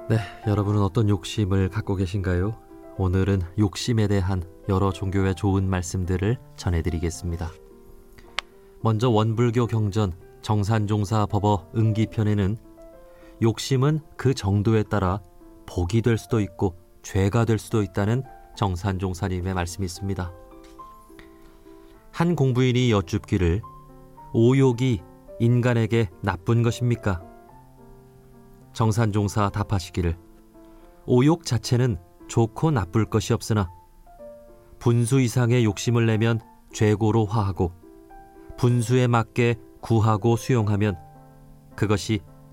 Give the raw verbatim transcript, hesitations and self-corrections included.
네, 여러분은 어떤 욕심을 갖고 계신가요? 오늘은 욕심에 대한 여러 종교의 좋은 말씀들을 전해드리겠습니다. 먼저 원불교 경전 정산종사 법어 응기편에는 욕심은 그 정도에 따라 복이 될 수도 있고 죄가 될 수도 있다는 정산종사님의 말씀이 있습니다. 한 공부인이 여쭙기를 오욕이 인간에게 나쁜 것입니까? 정산종사 답하시기를 오욕 자체는 좋고 나쁠 것이 없으나 분수 이상의 욕심을 내면 죄고로 화하고 분수에 맞게 구하고 수용하면 그것이